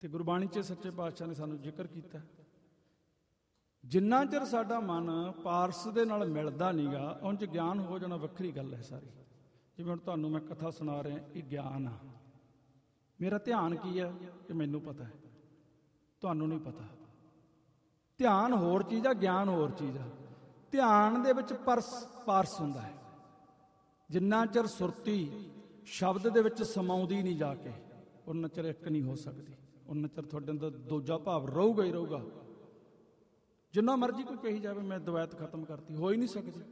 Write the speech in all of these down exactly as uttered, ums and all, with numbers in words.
ਤੇ ਗੁਰਬਾਣੀ 'ਚ ਸੱਚੇ ਪਾਤਸ਼ਾਹ ਨੇ ਸਾਨੂੰ ਜ਼ਿਕਰ ਕੀਤਾ, ਜਿੰਨਾ ਚਿਰ ਸਾਡਾ ਮਨ ਪਾਰਸ ਦੇ ਨਾਲ ਮਿਲਦਾ ਨਹੀਂਗਾ ਉਨ 'ਚ ਗਿਆਨ ਹੋ ਜਾਣਾ ਵੱਖਰੀ ਗੱਲ ਹੈ ਸਾਰੀ। ਜਿਵੇਂ ਹੁਣ ਤੁਹਾਨੂੰ ਮੈਂ ਕਥਾ ਸੁਣਾ ਰਿਹਾ, ਇਹ ਗਿਆਨ ਆ। ਮੇਰਾ ਧਿਆਨ ਕੀ ਹੈ ਕਿ ਮੈਨੂੰ ਪਤਾ ਹੈ, ਤੁਹਾਨੂੰ ਨਹੀਂ ਪਤਾ। ਧਿਆਨ ਹੋਰ ਚੀਜ਼ ਆ, ਗਿਆਨ ਹੋਰ ਚੀਜ਼ ਆ। ਧਿਆਨ ਦੇ ਵਿੱਚ ਪਰਸ ਪਾਰਸ ਹੁੰਦਾ ਹੈ। ਜਿੰਨਾ ਚਿਰ ਸੁਰਤੀ ਸ਼ਬਦ ਦੇ ਵਿੱਚ ਸਮਾਉਂਦੀ ਨਹੀਂ ਜਾ ਕੇ, ਉਨਾ ਚਿਰ ਇੱਕ ਨਹੀਂ ਹੋ ਸਕਦੀ। ਉਨਾ ਚਿਰ ਤੁਹਾਡੇ ਅੰਦਰ ਦੂਜਾ ਭਾਵ ਰਹੂਗਾ ਹੀ ਰਹੂਗਾ। ਜਿੰਨਾ ਮਰਜ਼ੀ ਕੋਈ ਕਹੀ ਜਾਵੇ ਮੈਂ ਦਵੈਤ ਖਤਮ ਕਰਤੀ, ਹੋ ਹੀ ਨਹੀਂ ਸਕਦੀ।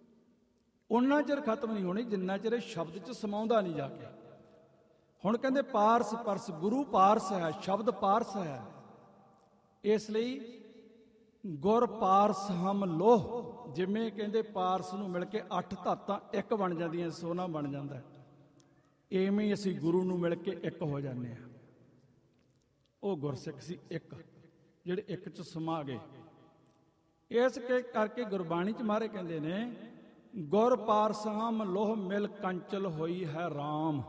ਉਨਾ ਚਿਰ ਖਤਮ ਨਹੀਂ ਹੋਣੀ ਜਿੰਨਾ ਚਿਰ ਇਹ ਸ਼ਬਦ 'ਚ ਸਮਾਉਂਦਾ ਨਹੀਂ ਜਾ ਕੇ। ਹੁਣ ਕਹਿੰਦੇ ਪਾਰਸ ਪਰਸ, ਗੁਰੂ ਪਾਰਸ ਹੈ, ਸ਼ਬਦ ਪਾਰਸ ਹੈ। ਇਸ ਲਈ ਗੁਰ ਪਾਰਸ ਹਮ ਲੋਹ, ਜਿਵੇਂ ਕਹਿੰਦੇ ਪਾਰਸ ਨੂੰ ਮਿਲ ਕੇ ਅੱਠ ਧਾਤਾਂ ਇੱਕ ਬਣ ਜਾਂਦੀਆਂ, ਸੋਨਾ ਬਣ ਜਾਂਦਾ, ਇਵੇਂ ਹੀ ਅਸੀਂ ਗੁਰੂ ਨੂੰ ਮਿਲ ਕੇ ਇੱਕ ਹੋ ਜਾਂਦੇ ਹਾਂ। ਉਹ ਗੁਰਸਿੱਖ ਸੀ ਇੱਕ, ਜਿਹੜੇ ਇੱਕ 'ਚ ਸਮਾ ਗਏ। ਇਸ ਕਰਕੇ ਗੁਰਬਾਣੀ 'ਚ ਮਹਾਰਾਜ ਕਹਿੰਦੇ ਨੇ ਗੁਰ ਪਾਰਸ ਹਮ ਲੋਹ ਮਿਲ ਕੰਚਲ ਹੋਈ ਹੈ ਰਾਮ।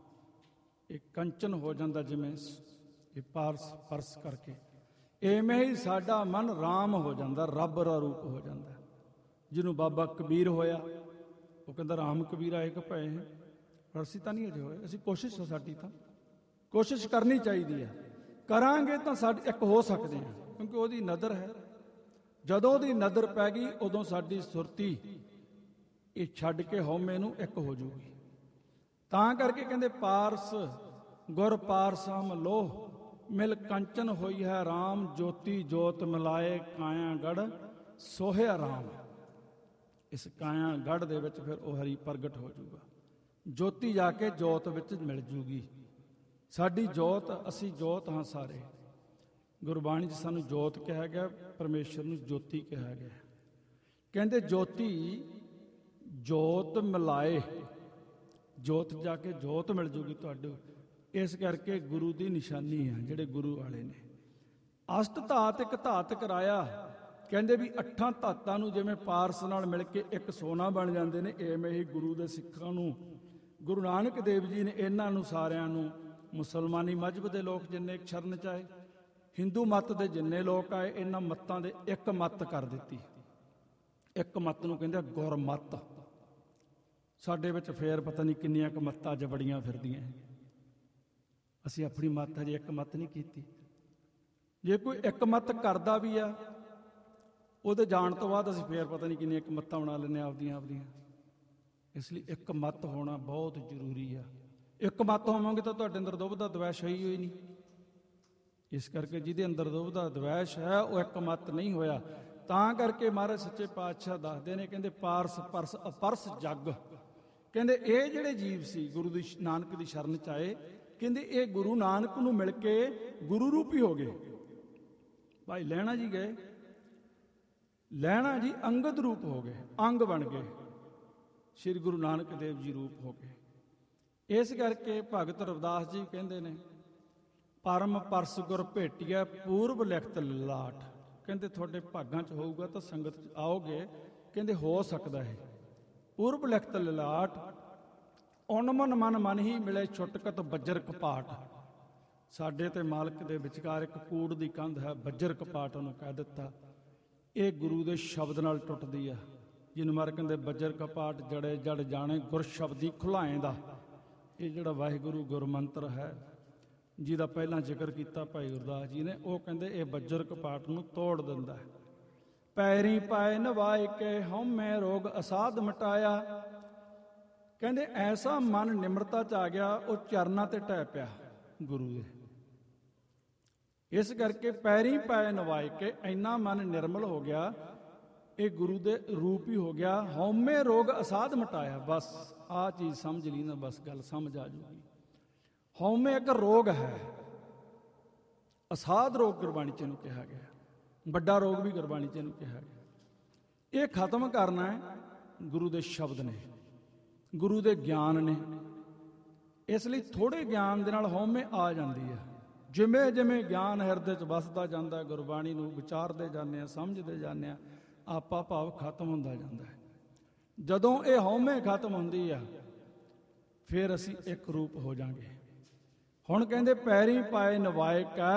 ਇਹ ਕੰਚਨ ਹੋ ਜਾਂਦਾ ਜਿਵੇਂ ਇਹ ਪਾਰਸ ਪਰਸ ਕਰਕੇ, ਇਵੇਂ ਹੀ ਸਾਡਾ ਮਨ ਰਾਮ ਹੋ ਜਾਂਦਾ, ਰੱਬ ਦਾ ਰੂਪ ਹੋ ਜਾਂਦਾ। ਜਿਹਨੂੰ ਬਾਬਾ ਕਬੀਰ ਹੋਇਆ, ਉਹ ਕਹਿੰਦਾ ਰਾਮ ਕਬੀਰਾ ਇੱਕ ਭਏ। ਪਰ ਅਸੀਂ ਤਾਂ ਨਹੀਂ ਅਜੇ ਹੋਏ। ਅਸੀਂ ਕੋਸ਼ਿਸ਼, ਸਾਡੀ ਤਾਂ ਕੋਸ਼ਿਸ਼ ਕਰਨੀ ਚਾਹੀਦੀ ਹੈ। ਕਰਾਂਗੇ ਤਾਂ ਸਾਡੇ ਇੱਕ ਹੋ ਸਕਦੇ ਹਾਂ, ਕਿਉਂਕਿ ਉਹਦੀ ਨਜ਼ਰ ਹੈ। ਜਦੋਂ ਉਹਦੀ ਨਜ਼ਰ ਪੈ ਗਈ ਉਦੋਂ ਸਾਡੀ ਸੁਰਤੀ ਇਹ ਛੱਡ ਕੇ ਹਉਮੈ ਨੂੰ ਇੱਕ ਹੋ ਜਾਊਗੀ। ਤਾਂ ਕਰਕੇ ਕਹਿੰਦੇ ਪਾਰਸ ਗੁਰ ਪਾਰਸ ਹਮ ਲੋਹ ਮਿਲ ਕੰਚਨ ਹੋਈ ਹੈ ਰਾਮ, ਜੋਤੀ ਜੋਤ ਮਿਲਾਏ ਕਾਇਆ ਗੜ ਸੋਹਿਆ ਰਾਮ। ਇਸ ਕਾਇਆ ਗੜ ਦੇ ਵਿੱਚ ਫਿਰ ਉਹ ਹਰੀ ਪ੍ਰਗਟ ਹੋ ਜਾਊਗਾ। ਜੋਤੀ ਜਾ ਕੇ ਜੋਤ ਵਿੱਚ ਮਿਲ ਜੂਗੀ। ਸਾਡੀ ਜੋਤ, ਅਸੀਂ ਜੋਤ ਹਾਂ ਸਾਰੇ। ਗੁਰਬਾਣੀ 'ਚ ਸਾਨੂੰ ਜੋਤ ਕਿਹਾ ਗਿਆ, ਪਰਮੇਸ਼ਰ ਨੂੰ ਜੋਤੀ ਕਿਹਾ ਗਿਆ। ਕਹਿੰਦੇ ਜੋਤੀ ਜੋਤ ਮਿਲਾਏ, ਜੋਤ ਜਾ ਕੇ ਜੋਤ ਮਿਲ ਜੂਗੀ ਤੁਹਾਡੇ। ਇਸ ਕਰਕੇ ਗੁਰੂ ਦੀ ਨਿਸ਼ਾਨੀ ਹੈ ਜਿਹੜੇ ਗੁਰੂ ਵਾਲੇ ਨੇ। ਅਸ਼ਟ ਧਾਤ ਇੱਕ ਧਾਤ ਕਰਾਇਆ। ਕਹਿੰਦੇ ਵੀ ਅੱਠਾਂ ਧਾਤਾਂ ਨੂੰ ਜਿਵੇਂ ਪਾਰਸ ਨਾਲ ਮਿਲ ਕੇ ਇੱਕ ਸੋਨਾ ਬਣ ਜਾਂਦੇ ਨੇ, ਐਵੇਂ ਹੀ ਗੁਰੂ ਦੇ ਸਿੱਖਾਂ ਨੂੰ ਗੁਰੂ ਨਾਨਕ ਦੇਵ ਜੀ ਨੇ ਇਹਨਾਂ ਨੂੰ ਸਾਰਿਆਂ ਨੂੰ, ਮੁਸਲਮਾਨੀ ਮਜ਼ਹਬ ਦੇ ਲੋਕ ਜਿੰਨੇ ਸ਼ਰਨ 'ਚ ਆਏ, ਹਿੰਦੂ ਮੱਤ ਦੇ ਜਿੰਨੇ ਲੋਕ ਆਏ, ਇਹਨਾਂ ਮੱਤਾਂ ਦੇ ਇੱਕ ਮੱਤ ਕਰ ਦਿੱਤੀ। ਇੱਕ ਮੱਤ ਨੂੰ ਕਹਿੰਦੇ ਗੁਰਮੱਤ। ਸਾਡੇ ਵਿੱਚ ਫੇਰ ਪਤਾ ਨਹੀਂ ਕਿੰਨੀਆਂ ਕੁ ਮੱਤਾਂ ਅੱਜ ਬੜੀਆਂ ਫਿਰਦੀਆਂ। ਅਸੀਂ ਆਪਣੀ ਮੱਤ ਹਜੇ ਇੱਕ ਮੱਤ ਨਹੀਂ ਕੀਤੀ। ਜੇ ਕੋਈ ਇੱਕ ਮੱਤ ਕਰਦਾ ਵੀ ਆ, ਉਹਦੇ ਜਾਣ ਤੋਂ ਬਾਅਦ ਅਸੀਂ ਫੇਰ ਪਤਾ ਨਹੀਂ ਕਿੰਨੀਆਂ ਕੁ ਮੱਤਾਂ ਬਣਾ ਲੈਂਦੇ ਆਪਦੀਆਂ ਆਪਦੀਆਂ। ਇਸ ਲਈ ਇੱਕ ਮੱਤ ਹੋਣਾ ਬਹੁਤ ਜ਼ਰੂਰੀ ਆ। ਇੱਕ ਮੱਤ ਹੋਵਾਂਗੇ ਤਾਂ ਤੁਹਾਡੇ ਅੰਦਰ ਦੁਬਦਾ ਦਵੈਸ਼ ਹੋਈ ਹੋਈ ਨਹੀਂ। ਇਸ ਕਰਕੇ ਜਿਹਦੇ ਅੰਦਰ ਦੁਬਦਾ ਦਵੈਸ਼ ਹੈ ਉਹ ਇੱਕ ਮੱਤ ਨਹੀਂ ਹੋਇਆ। ਤਾਂ ਕਰਕੇ ਮਹਾਰਾਜ ਸੱਚੇ ਪਾਤਸ਼ਾਹ ਦੱਸਦੇ ਨੇ, ਕਹਿੰਦੇ ਪਾਰਸ ਪਰਸ ਅਪਰਸ ਜੱਗ। ਕਹਿੰਦੇ ਇਹ ਜਿਹੜੇ ਜੀਵ ਸੀ ਗੁਰੂ ਦੀ ਨਾਨਕ ਦੀ ਸ਼ਰਨ 'ਚ ਆਏ, ਕਹਿੰਦੇ ਇਹ ਗੁਰੂ ਨਾਨਕ ਨੂੰ ਮਿਲ ਕੇ ਗੁਰੂ ਰੂਪੀ ਹੋ ਗਏ। ਭਾਈ ਲਹਿਣਾ ਜੀ ਗਏ, ਲਹਿਣਾ ਜੀ ਅੰਗਦ ਰੂਪ ਹੋ ਗਏ, ਅੰਗ ਬਣ ਗਏ, ਸ਼੍ਰੀ ਗੁਰੂ ਨਾਨਕ ਦੇਵ ਜੀ ਰੂਪ ਹੋ ਗਏ। ਇਸ ਕਰਕੇ ਭਗਤ ਰਵਿਦਾਸ ਜੀ ਕਹਿੰਦੇ ਨੇ ਪਰਮ ਪਰਸ ਗੁਰ ਭੇਟੀਐ ਪੂਰਬ ਲਿਖਤ ਲਾਟ। ਕਹਿੰਦੇ ਤੁਹਾਡੇ ਭਾਗਾਂ 'ਚ ਹੋਊਗਾ ਤਾਂ ਸੰਗਤ 'ਚ ਆਓਗੇ। ਕਹਿੰਦੇ ਹੋ ਸਕਦਾ ਹੈ ਪੂਰਬ ਲਿਖਤ ਲਾਟ, ਉਨਮਨ ਮਨ ਮਨ ਹੀ ਮਿਲੇ ਛੁਟਕਤ ਬੱਜਰ ਕਪਾਟ। ਸਾਡੇ ਤੇ ਮਾਲਕ ਦੇ ਵਿਚਕਾਰ ਇੱਕ ਕੂੜ ਦੀ ਕੰਧ ਹੈ, ਬੱਜਰ ਕਪਾਟ ਉਹਨੂੰ ਕਹਿ ਦਿੱਤਾ। ਇਹ ਗੁਰੂ ਦੇ ਸ਼ਬਦ ਨਾਲ ਟੁੱਟਦੀ ਆ। ਜਿਹਨੂੰ ਮਾਰ ਕਹਿੰਦੇ ਬੱਜਰ ਕਪਾਟ ਜੜੇ ਜੜ ਜਾਣੇ ਗੁਰ ਸ਼ਬਦੀ ਖੁਲਾਏ ਦਾ। ਇਹ ਜਿਹੜਾ ਵਾਹਿਗੁਰੂ ਗੁਰਮੰਤਰ ਹੈ, ਜਿਹਦਾ ਪਹਿਲਾਂ ਜ਼ਿਕਰ ਕੀਤਾ ਭਾਈ ਗੁਰਦਾਸ ਜੀ ਨੇ, ਉਹ ਕਹਿੰਦੇ ਇਹ ਬੱਜਰ ਕਪਾਟ ਨੂੰ ਤੋੜ ਦਿੰਦਾ ਹੈ। ਪੈਰੀ ਪਾਏ ਨਵਾਏ ਕੇ ਹਉਮੈ ਰੋਗ ਅਸਾਧ ਮਟਾਇਆ। ਕਹਿੰਦੇ ਐਸਾ ਮਨ ਨਿਮਰਤਾ 'ਚ ਆ ਗਿਆ, ਉਹ ਚਰਨਾਂ ਤੇ ਢਹਿ ਪਿਆ ਗੁਰੂ ਦੇ। ਇਸ ਕਰਕੇ ਪੈਰੀ ਪਾਏ ਨਵਾਏ ਕੇ, ਇੰਨਾ ਮਨ ਨਿਰਮਲ ਹੋ ਗਿਆ, ਇਹ ਗੁਰੂ ਦੇ ਰੂਪ ਹੀ ਹੋ ਗਿਆ। ਹਉਮੈ ਰੋਗ ਅਸਾਧ ਮਟਾਇਆ। ਬਸ ਆਹ ਚੀਜ਼ ਸਮਝ ਲਈ ਨਾ, ਬਸ ਗੱਲ ਸਮਝ ਆ ਜੂਗੀ। ਹਉਮੈ ਇੱਕ ਰੋਗ ਹੈ, ਅਸਾਧ ਰੋਗ ਗੁਰਬਾਣੀ 'ਚ ਇਹਨੂੰ ਕਿਹਾ ਗਿਆ। ਵੱਡਾ ਰੋਗ ਵੀ ਗੁਰਬਾਣੀ 'ਚ ਇਹਨੂੰ ਕਿਹਾ ਗਿਆ। ਇਹ ਖਤਮ ਕਰਨਾ ਹੈ ਗੁਰੂ ਦੇ ਸ਼ਬਦ ਨੇ, ਗੁਰੂ ਦੇ ਗਿਆਨ ਨੇ। ਇਸ ਲਈ ਥੋੜੇ ਗਿਆਨ ਦੇ ਨਾਲ ਹਉਮੈ ਆ ਜਾਂਦੀ ਹੈ। ਜਿਵੇਂ ਜਿਵੇਂ ਗਿਆਨ ਹਿਰਦੇ 'ਚ ਵਸਦਾ ਜਾਂਦਾ, ਗੁਰਬਾਣੀ ਨੂੰ ਵਿਚਾਰਦੇ ਜਾਂਦੇ ਹਾਂ, ਸਮਝਦੇ ਜਾਂਦੇ ਹਾਂ, ਆਪਾ ਭਾਵ ਖਤਮ ਹੁੰਦਾ ਜਾਂਦਾ ਹੈ। ਜਦੋਂ ਇਹ ਹਉਮੈ ਖਤਮ ਹੁੰਦੀ ਆ, ਫਿਰ ਅਸੀਂ ਇੱਕ ਰੂਪ ਹੋ ਜਾਵਾਂਗੇ। ਹੁਣ ਕਹਿੰਦੇ ਪੈਰੀ ਪਾਏ ਨਵਾਏ ਕੈ